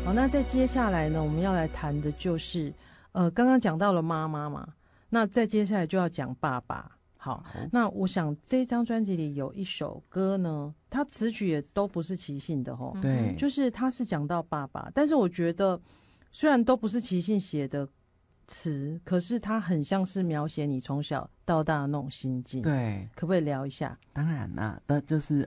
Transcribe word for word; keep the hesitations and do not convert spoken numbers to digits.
好，那在接下来呢，我们要来谈的就是，呃，刚刚讲到了妈妈嘛，那再接下来就要讲爸爸。好，那我想这张专辑里有一首歌呢，它词曲也都不是齐信的吼， 对， 就是它是讲到爸爸，但是我觉得虽然都不是齐信写的词，可是它很像是描写你从小到大的那种心境。 对， 可不可以聊一下？ 当然啦，那就是